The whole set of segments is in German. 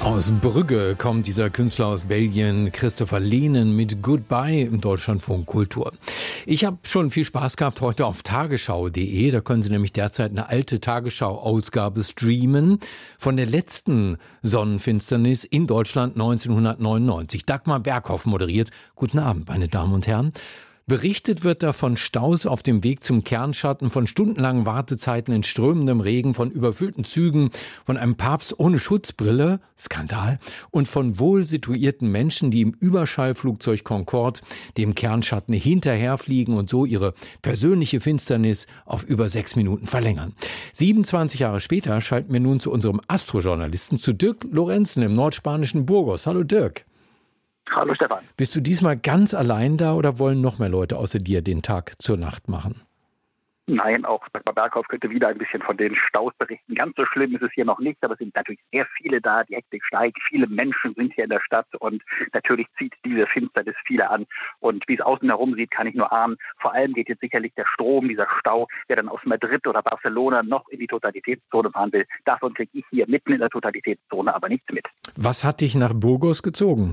Aus Brügge kommt dieser Künstler aus Belgien, Christopher Lehnen, mit Goodbye im Deutschlandfunk Kultur. Ich habe schon viel Spaß gehabt heute auf tagesschau.de. Da können Sie nämlich derzeit eine alte Tagesschau-Ausgabe streamen von der letzten Sonnenfinsternis in Deutschland 1999. Dagmar Berghoff moderiert. Guten Abend, meine Damen und Herren. Berichtet wird da von Staus auf dem Weg zum Kernschatten, von stundenlangen Wartezeiten in strömendem Regen, von überfüllten Zügen, von einem Papst ohne Schutzbrille, Skandal, und von wohl situierten Menschen, die im Überschallflugzeug Concorde dem Kernschatten hinterherfliegen und so ihre persönliche Finsternis auf über 6 Minuten verlängern. 27 Jahre später schalten wir nun zu unserem Astrojournalisten, zu Dirk Lorenzen im nordspanischen Burgos. Hallo Dirk. Hallo Stefan. Bist du diesmal ganz allein da oder wollen noch mehr Leute außer dir den Tag zur Nacht machen? Nein, auch Dagmar Berghoff könnte wieder ein bisschen von den Staus berichten. Ganz so schlimm ist es hier noch nicht, aber es sind natürlich sehr viele da. Die Hektik steigt, viele Menschen sind hier in der Stadt und natürlich zieht diese Finsternis viele an. Und wie es außen herum sieht, kann ich nur ahnen. Vor allem geht jetzt sicherlich der Strom, dieser Stau, der dann aus Madrid oder Barcelona noch in die Totalitätszone fahren will. Davon kriege ich hier mitten in der Totalitätszone aber nichts mit. Was hat dich nach Burgos gezogen?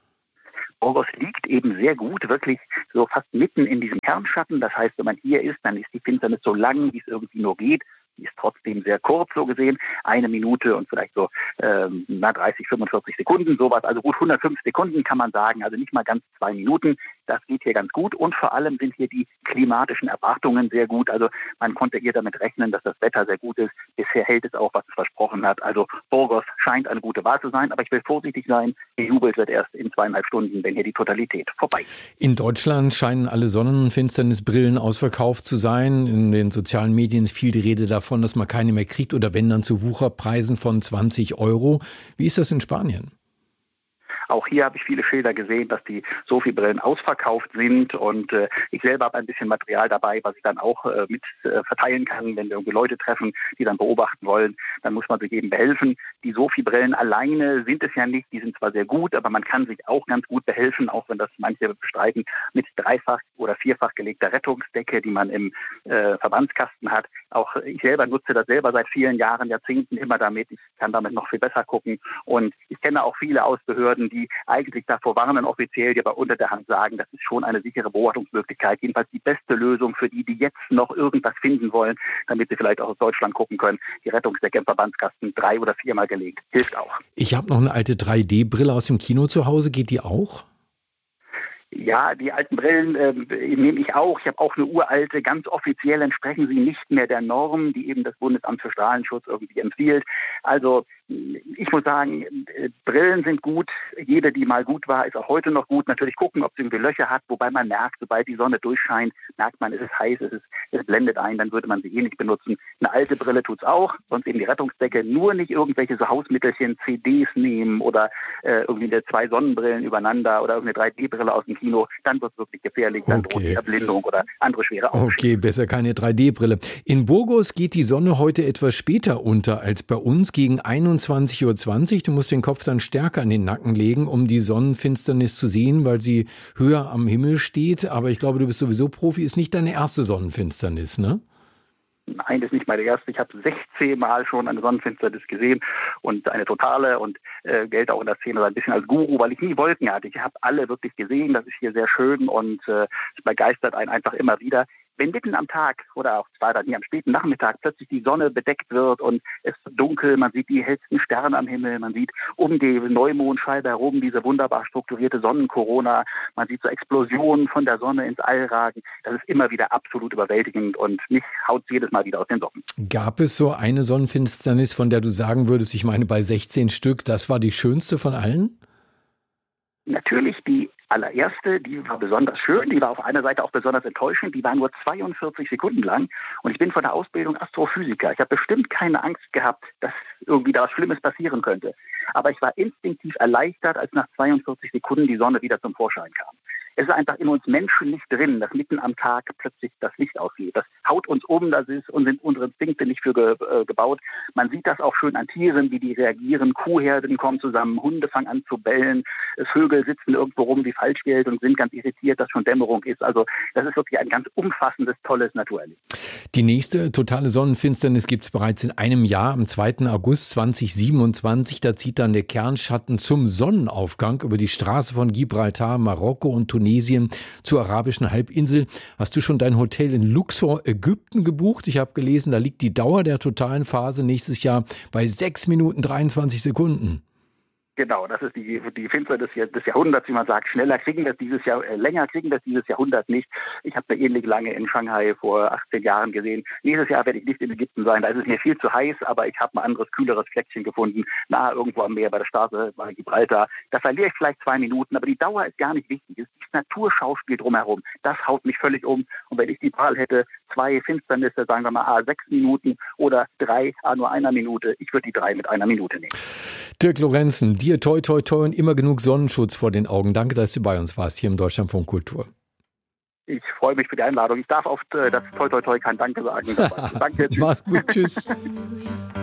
Burgos liegt eben sehr gut, wirklich so fast mitten in diesem Kernschatten. Das heißt, wenn man hier ist, dann ist die Finsternis so lang, wie es irgendwie nur geht. Die ist trotzdem sehr kurz, so gesehen. 1 Minute und vielleicht so 30, 45 Sekunden, sowas. Also gut 105 Sekunden kann man sagen. Also nicht mal ganz 2 Minuten. Das geht hier ganz gut. Und vor allem sind hier die klimatischen Erwartungen sehr gut. Also man konnte hier damit rechnen, dass das Wetter sehr gut ist. Bisher hält es auch, was es versprochen hat. Also Burgos scheint eine gute Wahl zu sein. Aber ich will vorsichtig sein. Gejubelt wird erst in 2,5 Stunden, wenn hier die Totalität vorbei ist. In Deutschland scheinen alle Sonnenfinsternisbrillen ausverkauft zu sein. In den sozialen Medien ist viel die Rede davon, dass man keine mehr kriegt oder wenn dann zu Wucherpreisen von 20 Euro. Wie ist das in Spanien? Auch hier habe ich viele Schilder gesehen, dass die Sophie-Brillen ausverkauft sind und ich selber habe ein bisschen Material dabei, was ich dann auch mit verteilen kann, wenn wir irgendwie Leute treffen, die dann beobachten wollen, dann muss man sich eben behelfen. Die Sophie-Brillen alleine sind es ja nicht, die sind zwar sehr gut, aber man kann sich auch ganz gut behelfen, auch wenn das manche bestreiten, mit 3-fach oder 4-fach gelegter Rettungsdecke, die man im Verbandskasten hat. Auch ich selber nutze das selber seit vielen Jahren, Jahrzehnten immer damit. Ich kann damit noch viel besser gucken und ich kenne auch viele aus Behörden, die eigentlich davor warnen, offiziell, die aber unter der Hand sagen, das ist schon eine sichere Beobachtungsmöglichkeit. Jedenfalls die beste Lösung für die, die jetzt noch irgendwas finden wollen, damit sie vielleicht auch aus Deutschland gucken können. Die Rettungsdecke im Verbandskasten 3- oder 4-mal gelegt. Hilft auch. Ich habe noch eine alte 3D-Brille aus dem Kino zu Hause. Geht die auch? Ja, die alten Brillen nehme ich auch. Ich habe auch eine uralte. Ganz offiziell entsprechen sie nicht mehr der Norm, die eben das Bundesamt für Strahlenschutz irgendwie empfiehlt. Also ich muss sagen, Brillen sind gut. Jede, die mal gut war, ist auch heute noch gut. Natürlich gucken, ob sie irgendwie Löcher hat, wobei man merkt, sobald die Sonne durchscheint, merkt man, es ist heiß, es blendet ein, dann würde man sie nicht benutzen. Eine alte Brille tut's auch, sonst eben die Rettungsdecke. Nur nicht irgendwelche so Hausmittelchen, CDs nehmen oder irgendwie 2 Sonnenbrillen übereinander oder irgendeine 3D-Brille aus dem Kino. Dann wird es wirklich gefährlich, dann droht die Erblindung oder andere schwere Augenschäden. Okay, besser keine 3D-Brille. In Burgos geht die Sonne heute etwas später unter als bei uns, gegen 21:20 Uhr. Du musst den Kopf dann stärker an den Nacken legen, um die Sonnenfinsternis zu sehen, weil sie höher am Himmel steht. Aber ich glaube, du bist sowieso Profi. Ist nicht deine erste Sonnenfinsternis, ne? Nein, das ist nicht meine erste. Ich habe 16 Mal schon eine Sonnenfinsternis gesehen und eine totale und gelte auch in der Szene so ein bisschen als Guru, weil ich nie Wolken hatte. Ich habe alle wirklich gesehen. Das ist hier sehr schön und es begeistert einen einfach immer wieder. Wenn mitten am Tag oder auch zwar dann hier am späten Nachmittag plötzlich die Sonne bedeckt wird und es wird dunkel, man sieht die hellsten Sterne am Himmel, man sieht um die Neumondscheibe herum diese wunderbar strukturierte Sonnenkorona, man sieht so Explosionen von der Sonne ins All ragen. Das ist immer wieder absolut überwältigend und mich haut jedes Mal wieder aus den Socken. Gab es so eine Sonnenfinsternis, von der du sagen würdest, ich meine bei 16 Stück, das war die schönste von allen? Natürlich die allererste, die war besonders schön, die war auf einer Seite auch besonders enttäuschend, die war nur 42 Sekunden lang und ich bin von der Ausbildung Astrophysiker. Ich habe bestimmt keine Angst gehabt, dass irgendwie da was Schlimmes passieren könnte. Aber ich war instinktiv erleichtert, als nach 42 Sekunden die Sonne wieder zum Vorschein kam. Es ist einfach in uns Menschen nicht drin, dass mitten am Tag plötzlich das Licht ausgeht. Das haut uns um, das ist und sind unsere Instinkte nicht für gebaut. Man sieht das auch schön an Tieren, wie die reagieren. Kuhherden kommen zusammen, Hunde fangen an zu bellen, Vögel sitzen irgendwo rum wie Falschgeld und sind ganz irritiert, dass schon Dämmerung ist. Also das ist wirklich ein ganz umfassendes, tolles Naturerlebnis. Die nächste totale Sonnenfinsternis gibt es bereits in einem Jahr, am 2. August 2027. Da zieht dann der Kernschatten zum Sonnenaufgang über die Straße von Gibraltar, Marokko und Tunesien zur arabischen Halbinsel. Hast du schon dein Hotel in Luxor, Ägypten gebucht? Ich habe gelesen, da liegt die Dauer der totalen Phase nächstes Jahr bei 6 Minuten 23 Sekunden. Genau, das ist die Finsternis des Jahrhunderts, wie man sagt. Länger kriegen wir es dieses Jahrhundert nicht. Ich habe eine ähnlich lange in Shanghai vor 18 Jahren gesehen. Nächstes Jahr werde ich nicht in Ägypten sein, da ist es mir viel zu heiß, aber ich habe ein anderes, kühleres Fleckchen gefunden, nahe irgendwo am Meer bei der Straße bei Gibraltar. Da verliere ich vielleicht 2 Minuten, aber die Dauer ist gar nicht wichtig. Es ist das Naturschauspiel drumherum. Das haut mich völlig um. Und wenn ich die Wahl hätte, 2 Finsternisse, sagen wir mal 6 Minuten oder 3 nur 1 Minute, ich würde die 3 mit 1 Minute nehmen. Dirk Lorenzen, dir toi toi toi und immer genug Sonnenschutz vor den Augen. Danke, dass du bei uns warst hier im Deutschlandfunk Kultur. Ich freue mich für die Einladung. Ich darf oft das toi toi toi kein Danke sagen. Danke, tschüss. Mach's gut, tschüss.